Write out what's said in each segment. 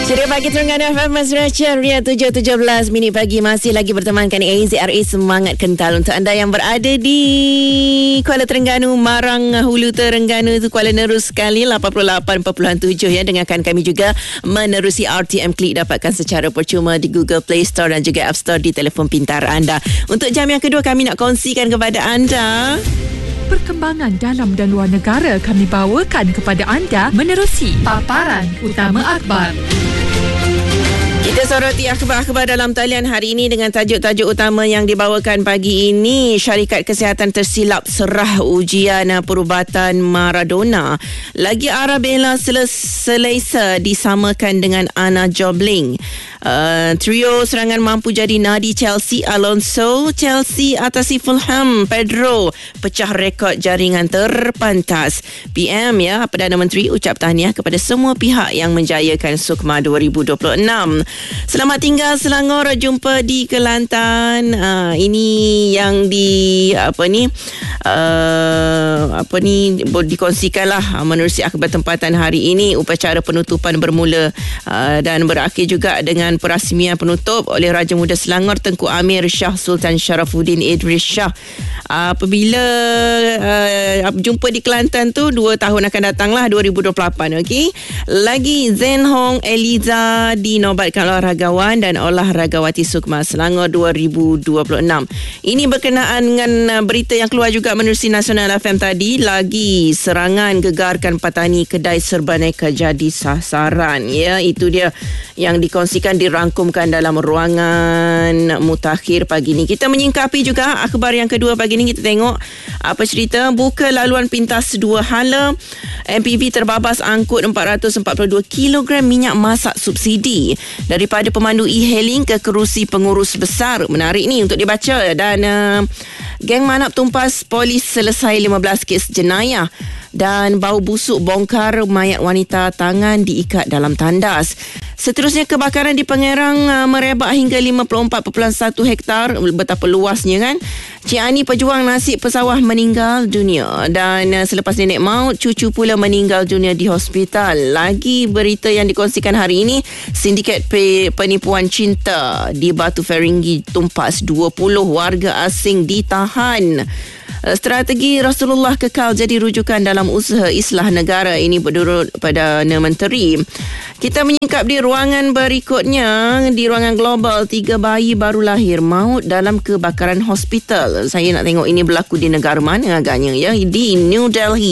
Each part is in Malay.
Ceria pagi Terengganu FM Mesra Ceria 7.17 minit pagi. Masih lagi bertemankan AZRA Semangat Kental untuk anda yang berada di Kuala Terengganu, Marang, Hulu Terengganu itu Kuala Nerus sekali 88.7 ya. Dengarkan kami juga menerusi RTM Klik, dapatkan secara percuma di Google Play Store dan juga App Store di telefon pintar anda. Untuk jam yang kedua kami nak kongsikan kepada anda perkembangan dalam dan luar negara kami bawakan kepada anda menerusi paparan utama akhbar. Kita soroti akhbar-akhbar dalam talian hari ini dengan tajuk-tajuk utama yang dibawakan pagi ini. Syarikat Kesihatan tersilap serah ujian perubatan Maradona. Lagi Arabella selesa disamakan dengan Anna Jobling. Trio serangan mampu jadi nadi Chelsea. Alonso, Chelsea atasi Fulham. Pedro pecah rekod jaringan terpantas. PM ya, Perdana Menteri ucap tahniah kepada semua pihak yang menjayakan Sukma 2026. Selamat tinggal Selangor, jumpa di Kelantan. Ini yang dikongsikanlah menerusi akhbar tempatan hari ini. Upacara penutupan bermula dan berakhir juga dengan perasmian penutup oleh Raja Muda Selangor Tengku Amir Shah Sultan Sharafuddin Idris Shah. Apabila jumpa di Kelantan tu 2 tahun akan datanglah 2028. okey. Lagi Zen Hong Eliza dinobatkan olahragawan dan olahragawati Sukma Selangor 2026. Ini berkenaan dengan berita yang keluar juga menerusi Nasional FM tadi. Lagi serangan gegarkan Patani, kedai serbaneka jadi sasaran. Ya, itu dia yang dikongsikan, dirangkumkan dalam ruangan mutakhir pagi ni. Kita menyingkapi juga akhbar yang kedua pagi ni. Kita tengok apa cerita. Buka laluan pintas 2 hala. MPV terbabas angkut 442 kg minyak masak subsidi daripada pemandu e-hailing ke kerusi pengurus besar. Menarik ni untuk dibaca. Dan geng manap tumpas polis selesai 15 kes jenayah. Dan bau busuk bongkar mayat wanita, tangan diikat dalam tandas. Seterusnya, kebakaran di Pengerang merebak hingga 54.1 hektar. Betapa luasnya kan. Cik Ani pejuang nasib pesawah meninggal dunia. Dan selepas nenek maut, cucu pula meninggal dunia di hospital. Lagi berita yang dikongsikan hari ini, sindiket penipuan cinta di Batu Feringgi tumpas, 20 warga asing ditahan. Strategi Rasulullah kekal jadi rujukan dalam usaha islah negara. Ini menurut Perdana Menteri. Kita menyingkap di ruangan berikutnya. Di ruangan global, 3 bayi baru lahir maut dalam kebakaran hospital. Saya nak tengok ini berlaku di negara mana agaknya ya. Di New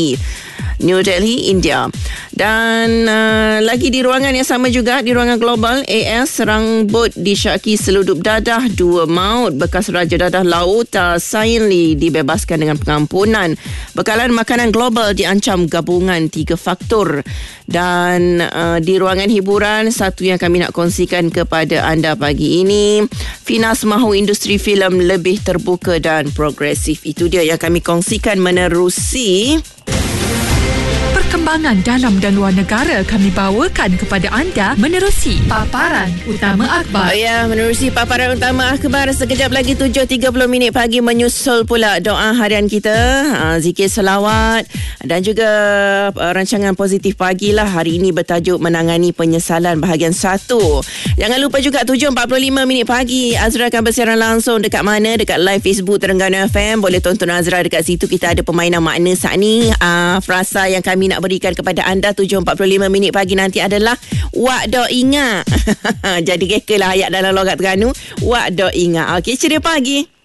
Delhi, India. Dan lagi di ruangan yang sama juga, di ruangan global, AS serang bot disyaki seludup dadah, 2 maut. Bekas Raja Dadah Laut Sainli dibebaskan dengan pengampunan. Bekalan makanan global diancam gabungan 3 faktor. Dan di ruangan hiburan, satu yang kami nak kongsikan kepada anda pagi ini, Finas mahu industri filem lebih terbuka dan progresif. Itu dia yang kami kongsikan menerusi Perkembangan dalam dan luar negara kami bawakan kepada anda menerusi paparan utama akhbar. Ya, menerusi paparan utama akhbar. Sekejap lagi 7.30 minit pagi menyusul pula doa harian kita, zikir selawat dan juga rancangan positif pagi lah. Hari ini bertajuk menangani penyesalan bahagian 1. Jangan lupa juga 7.45 minit pagi Azra akan bersiaran langsung dekat mana? Dekat live Facebook Terengganu FM. Boleh tonton Azra dekat situ. Kita ada permainan makna saat ni. Frasa yang kami nak berikan kepada anda 7.45 minit pagi nanti adalah wak do ingat. Jadi reka lah ayat dalam logat Terengganu. Wak do ingat. Okey, ceria pagi.